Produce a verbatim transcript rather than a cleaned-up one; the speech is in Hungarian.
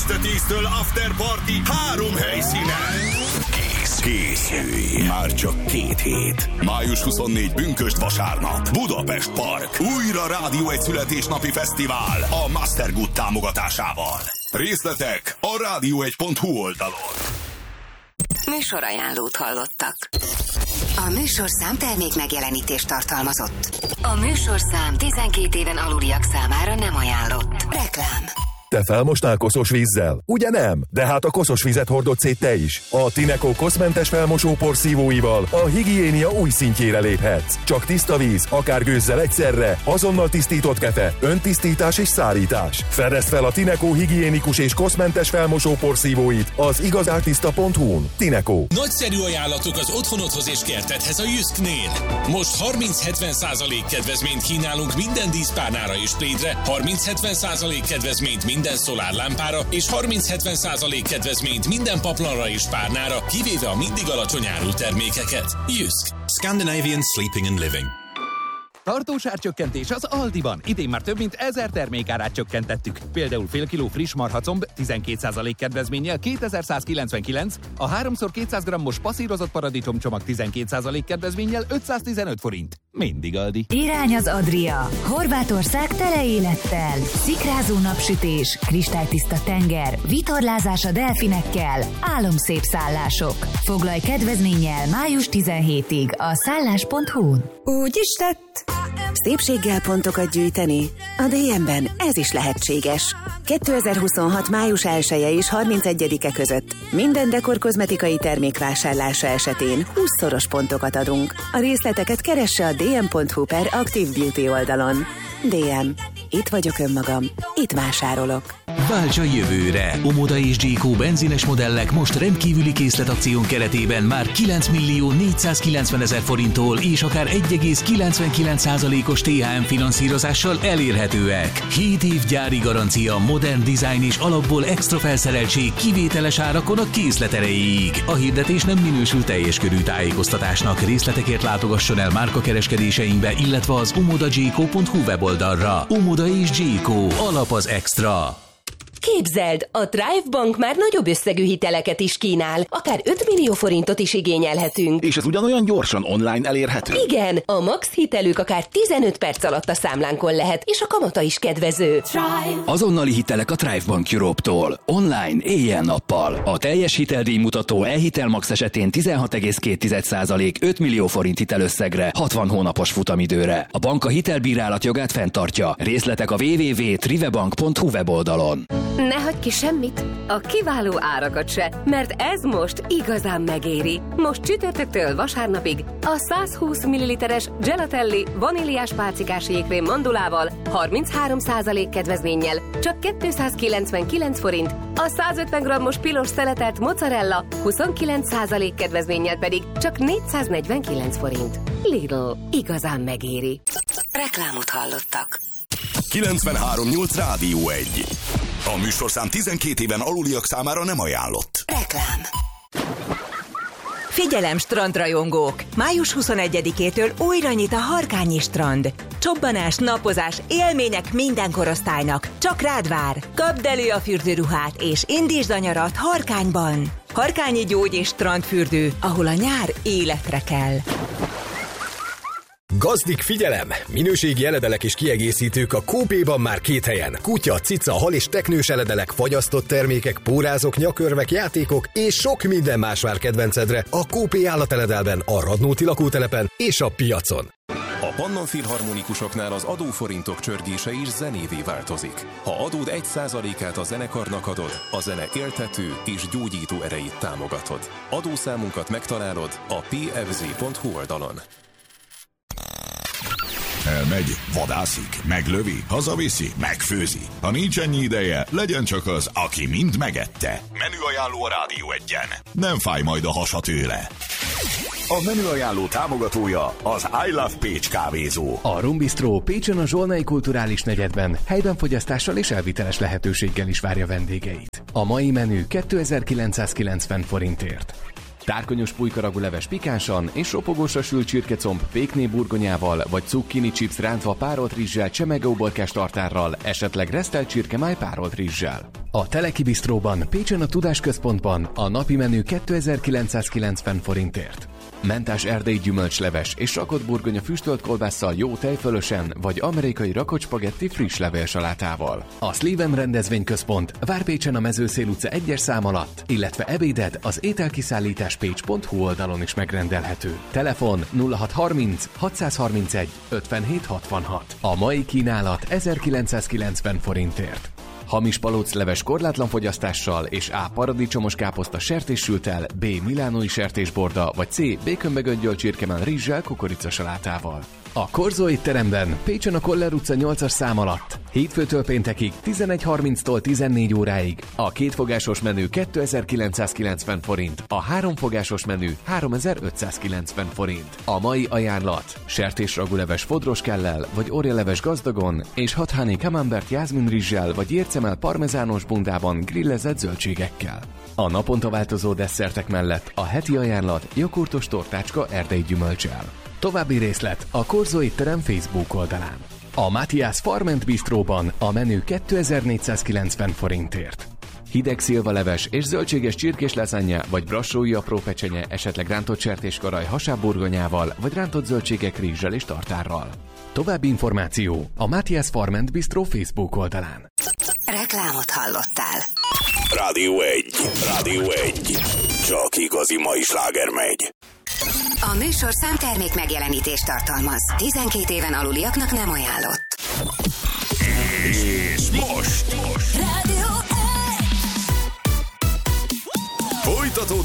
Este tíztől After Party három helyszínen. Kész, készülj, már csak két hét. május huszonnégyedike Bünkösd vasárnap. Budapest Park. Újra Rádió egy születésnapi fesztivál a Mastergood támogatásával. Részletek a rádió egy pont hu oldalon. Műsorajánlót hallottak. A műsorszám termék megjelenítést tartalmazott. A műsorszám tizenkét éven aluliak számára nem ajánlott. Reklám. Te felmostál koszos vízzel? Ugye nem? De hát a koszos vizet hordod szét te is. A Tineco koszmentes felmosópor szívóival a higiénia új szintjére léphetsz. Csak tiszta víz, akár gőzzel egyszerre, azonnal tisztított kefe, öntisztítás és szárítás. Fedezd fel a Tineco higiénikus és koszmentes felmosópor szívóit az igazártiszta pont hu-n. Tineco. Nagyszerű ajánlatok az otthonodhoz és kertedhez a Jysknél. Most harminc-hetven százalék kedvezményt kínálunk minden díszpárnára és plédre, harminc-hetven százalék kedvezményt minden minden szolárlámpára és harminc-hetven százalék kedvezményt minden paplanra és párnára, kivéve a mindig alacsony árú termékeket. Jysk. Scandinavian Sleeping and Living. Tartós árcsökkentés az Aldiban. Idén már több mint ezer termékárát csökkentettük. Például fél kiló friss marhacomb tizenkét százalék kedvezménnyel kétezer-százkilencvenkilenc, a háromszor kétszáz grammos passzírozott paradicsomcsomag tizenkét százalék kedvezménnyel ötszáztizenöt forint. Mindig Aldi. Irány az Adria. Horvátország tele élettel. Szikrázó napsütés, kristálytiszta tenger, vitorlázás a delfinekkel, álomszép szállások. Foglalj kedvezménnyel május tizenhetedikéig a szállás pont hu-n. Úgy is tett. Szépséggel pontokat gyűjteni? A dé em-ben ez is lehetséges. kétezer-huszonhat május elseje és harmincegyedike között minden dekor kozmetikai termék vásárlása esetén húszszoros pontokat adunk. A részleteket keresse a dé em pont hu per Active Beauty oldalon. dé em. Itt vagyok önmagam. Itt vásárolok. Válts a jövőre! Omoda és Jayco benzines modellek most rendkívüli készletakción keretében már kilenc millió négyszázkilencven ezer forinttól és akár egy egész kilencvenkilenc százalékos té há em finanszírozással elérhetőek. hét év gyári garancia, modern dizájn és alapból extra felszereltség kivételes árakon a készlet erejéig. A hirdetés nem minősül teljes körű tájékoztatásnak. Részletekért látogasson el márkakereskedéseinkbe, illetve az omoda jayco pont hu weboldalra. Omoda és Jayco. Alap az extra. Képzeld, a Thrive Bank már nagyobb összegű hiteleket is kínál, akár öt millió forintot is igényelhetünk. És ez ugyanolyan gyorsan online elérhető? Igen, a max hitelük akár tizenöt perc alatt a számlánkon lehet, és a kamata is kedvező. Thrive. Azonnali hitelek a Thrive Bank Europe-tól. Online, éjjel-nappal. A teljes hiteldíj mutató e-hitel max esetén tizenhat egész két százalék öt millió forint hitelösszegre, hatvan hónapos futamidőre. A bank a hitelbírálat jogát fenntartja. Részletek a double-u double-u double-u pont trivebank pont hu weboldalon. Ne hagyj ki semmit, a kiváló árakat se, mert ez most igazán megéri. Most csütörtöktől vasárnapig a száz húsz milliliteres Gelatelli vaníliás pálcikás jégkrém mandulával harminchárom százalék kedvezménnyel csak kétszázkilencvenkilenc forint, a száz ötven grammos pilos szeletelt mozzarella huszonkilenc százalék kedvezménnyel pedig csak négyszáznegyvenkilenc forint. Lidl, igazán megéri. Reklámot hallottak. kilencvenhárom nyolc Rádió egy. A műsorszám tizenkét éven aluliak számára nem ajánlott. Reklám. Figyelem, strandrajongók! május huszonegyedikétől újra nyit a Harkányi strand. Csobbanás, napozás, élmények minden korosztálynak. Csak rád vár! Kapd elő a fürdőruhát és indítsd a nyarat Harkányban. Harkányi gyógy és strandfürdő, ahol a nyár életre kell. Gazdik, figyelem! Minőségi eledelek és kiegészítők a Kópéban már két helyen. Kutya, cica, hal és teknős eledelek, fagyasztott termékek, pórázok, nyakörvek, játékok és sok minden más vár kedvencedre a Kópé állateledelben, a Radnóti lakótelepen és a piacon. A Pannon Filharmonikusoknál az adóforintok csörgése is zenévé változik. Ha adód egy százalékát a zenekarnak adod, a zene éltető és gyógyító erejét támogatod. Adószámunkat megtalálod a pé ef zé pont hu oldalon. Elmegy, vadászik, meglövi, hazaviszi, megfőzi. Ha nincs ennyi ideje, legyen csak az, aki mind megette. Menüajánló a Rádió egyen. Nem fáj majd a hasa tőle. A menüajánló támogatója az I Love Pécs kávézó. A Rum Bistro Pécsen a Zsolnai Kulturális Negyedben helyben fogyasztással és elviteles lehetőséggel is várja vendégeit. A mai menü kétezer-kilencszázkilencven forintért. Tárkonyos pulykaragú leves pikánsan és ropogósra sült csirkecomb pékné burgonyával, vagy cukkini chips rántva párolt rizssel, csemegóborkás tartárral, esetleg resztelt csirkemáj párolt rizssel. A Teleki Bistróban, Pécsen a Tudásközpontban a napi menü kétezer-kilencszázkilencven forintért. Mentás erdélyi gyümölcsleves és rakott burgonya füstölt kolbásszal jó tejfölösen, vagy amerikai rakott spagetti friss levélsalátával. A Sleven rendezvényközpont Várpécsen a Mezőszél utca egyes szám alatt, illetve ebéded az ételkiszállítás pécs pont hu oldalon is megrendelhető. Telefon nulla hat harminc hatszázharmincegy ötvenhét hatvanhat. A mai kínálat ezerkilencszázkilencven forintért. Hamis palócleves korlátlan fogyasztással és A. paradicsomos káposzta sertéssültel, B. milánói sertésborda, vagy C. békönbegöngyöl csirkemell rizssel, kukoricasalátával. A Korzó étteremben, Pécsen a Koller utca nyolcas szám alatt. Hétfőtől péntekig tizenegy harminctól tizennégy óráig. A kétfogásos menü kétezer-kilencszázkilencven forint, a háromfogásos menü háromezer-ötszázkilencven forint. A mai ajánlat: sertésraguleves fodroskellel vagy orjaleves gazdagon, és hatháni camembert jászmin rizssel vagy ércemell parmezános bundában grillezett zöldségekkel. A naponta változó desszertek mellett a heti ajánlat joghurtos tortácska erdei gyümölccsel. További részlet a Korzó étterem Facebook oldalán. A Matthias Farm and Bistróban a menü kétezer-négyszázkilencven forintért. Hideg szilvaleves és zöldséges csirkés lazánja vagy brassói apró pecsenye, esetleg rántott sertéskaraj hasábburgonyával vagy rántott zöldségek rizssel és tartárral. További információ a Matthias Farm and Bistró Facebook oldalán. Reklámot hallottál. Rádió egy. Rádió egy. Csak igazi mai sláger megy. A műsor számtermék megjelenítést tartalmaz. tizenkét éven aluliaknak nem ajánlott. És most! most. Rádió egy. Folytatódik